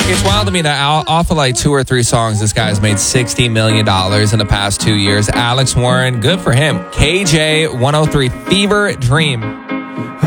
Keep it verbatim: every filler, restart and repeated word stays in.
It's wild to me that off of like two or three songs, this guy's made sixty million dollars in the past two years. Alex Warren, good for him. K J one oh three, Fever Dream.